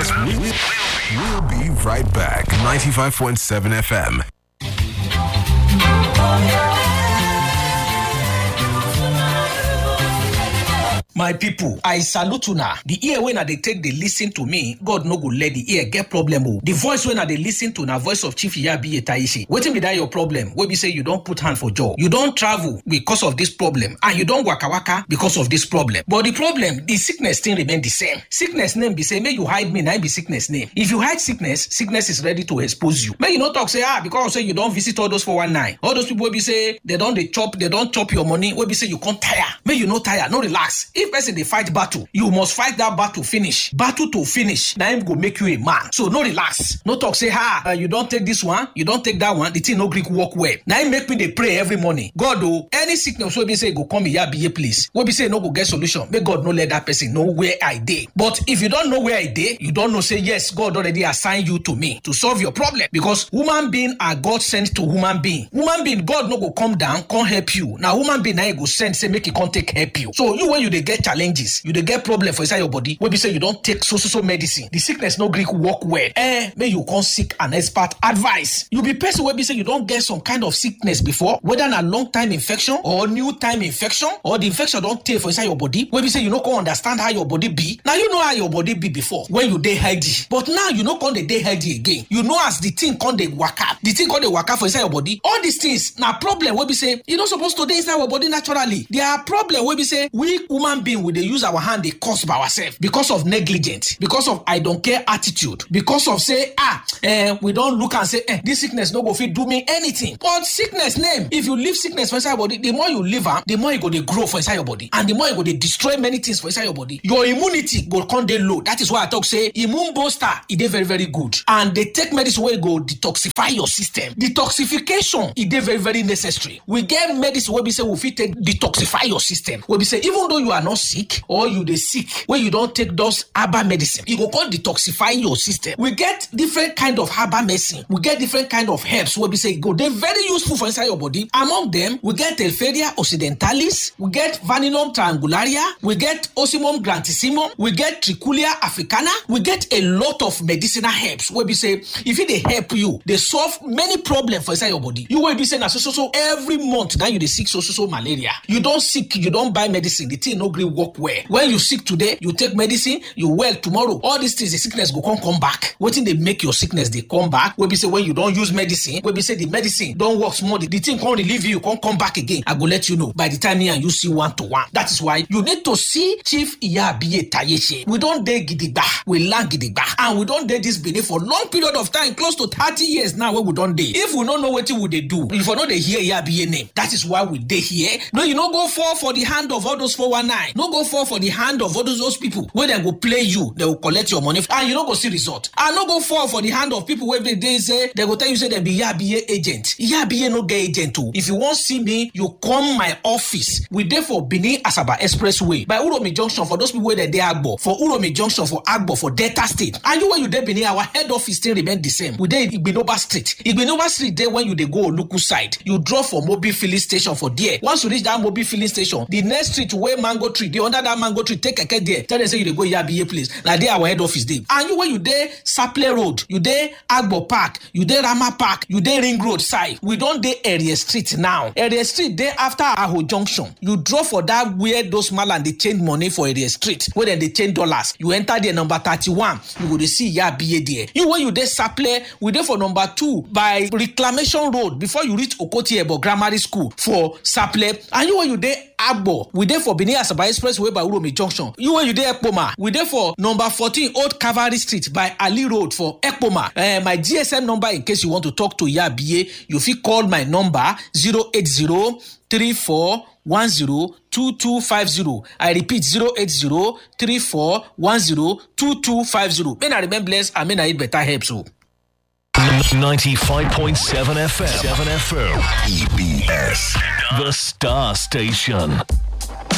us. We'll be right back. 95.7 FM. My people, I salute una. The ear when they take they listen to me, God no go let the ear get problem. The voice when they listen to na voice of Chief Iyabiye Taishi. Wetin be that your problem? Wey be say you don't put hand for jaw. You don't travel because of this problem, and you don't waka waka because of this problem. But the problem, the sickness still remain the same. Sickness name be say, may you hide me, na be sickness name. If you hide sickness, sickness is ready to expose you. May you not talk say because say you don't visit all those 419. All those people will be say they don't chop your money. Will be say you can't tire. May you not tire, no relax. If person they fight battle, you must fight that battle finish. Battle to finish. Now him go make you a man. So no relax. No talk say you don't take this one, you don't take that one. The thing no Greek work well. Now him make me they pray every morning. God any sickness will be say go come here be a place. Will be say no go get solution. May God no let that person know where I dey. But if you don't know where I dey, you don't know say yes, God already assigned you to me to solve your problem. Because human being are God sent to human being. Human being, God no go come down, can't help you. Now human being now go send say make it can't take help you. So you when you they get challenges, you they get problem for inside your body. When be say you don't take so medicine, the sickness no Greek work well. May you come seek an expert advice. You be person where be say you don't get some kind of sickness before, whether a long time infection or new time infection, or the infection don't take for inside your body. When be say you no can understand how your body be. Now you know how your body be before when you dey healthy, but now you no can dey healthy again. You know as the thing can dey waka, the thing can dey waka for inside your body. All these things now problem where be say you not supposed to dey inside our body naturally. There are problem where be say we human being with the use our hand they cause by ourselves because of negligence, because of I don't care attitude, because of say we don't look and say this sickness no go fit do me anything. But sickness name, if you leave sickness for inside your body, the more you live the more you go to grow for inside your body, and the more you go to destroy many things for inside your body. Your immunity go come dey low. That is why I talk say immune booster it dey very very good, and they take medicine where go detoxify your system. Detoxification it dey very very necessary. We get medicine where we say we fit take detoxify your system. Where we say even though you are not sick or you dey sick, where you don't take those herbal medicine, it go come detoxify your system. We get different kind of herbal medicine. We get different kind of herbs where we say go they very useful for inside your body. Among them, we get Telferia occidentalis, we get Vanillum triangularia, we get Ocimum grantissimum, we get Trichulia africana, we get a lot of medicinal herbs where we say if it they help you, they solve many problems for inside your body. You will be saying so every month now you they sick so malaria. You don't sick, you don't buy medicine, the thing no gree work well. When you sick today, you take medicine, you well tomorrow. All these things, the sickness go come back. Waiting they make your sickness they come back. Where be say when you don't use medicine, where be say the medicine don't work small, the thing can't relieve you, can't come back again. I go let you know by the time here and you see 1-to-1. That is why you need to see Chief Iyabiye Taishi. We don't dey gidigba, we land gidigba, and we don't dey this beneath for long period of time, close to 30 years now. Where we don't dey. If we don't know what would they do, if we know they hear Iyabiye name, that is why we dey here. No, you no go fall for the hand of all those 419. No go fall for the hand of all those people where they go play you, they will collect your money, and you don't go see result. And no go fall for the hand of people where they say they go tell you say they be Iyabiye agent. Iyabiye no get agent too. If you want see me, you come my office. We there for Benin Asaba Expressway by Uromi Junction for those people where they Agbo, for Uromi Junction for Agbo for Delta State. And you when you there Benin, our head office still remain the same. We there Igbinoba Street. Igbinoba Street there when you they go Oluku side, you drop for Mobil filling station for there. Once you reach that Mobil filling station, the next street where Mango Tree, the under that Mango Tree, take a keke there. Tell them say you dey go Iyabiye place. Like there our head office there. And you when you there Saple Road, you there Agbo Park, you there Rama Park, you there Ring Road side. We don't there Area Street now. Area Street there after Aho Junction. You draw for that where those malan they change money for Area Street. Where then they change dollars. You enter there number 31. You go to see Iyabiye there. You when you there Saple, we there for number 2 by Reclamation Road before you reach Okoti Ebo Grammar School for Saple. And you when you there Agbo, we there for Benin Asaba Expressway by Uromi Junction. You when you there Ekpoma, we there for number 14 Old Cavalry Street by Ali Road for Ekpoma. My GSM number in case you want to talk to Iyabiye, you fit call my number 08034102250. I repeat 08034102250. May I remain blessed and may I eat better help so. 95.7 FM. EBS. The Star Station.